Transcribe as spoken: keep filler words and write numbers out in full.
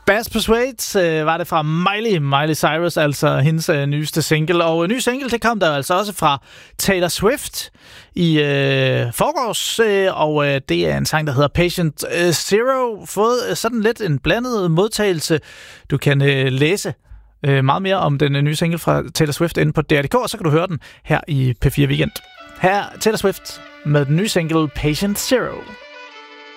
Bad Persuades øh, var det fra Miley, Miley Cyrus, altså hendes øh, nyeste single. Og øh, ny single, det kom der altså også fra Taylor Swift i øh, forgårs, øh, og øh, det er en sang, der hedder Patient øh, Zero. Fået øh, sådan lidt en blandet modtagelse. Du kan øh, læse øh, meget mere om den øh, nye single fra Taylor Swift inde på D R punktum d k, og så kan du høre den her i P fire Weekend. Her er Taylor Swift med den nye single Patient Zero.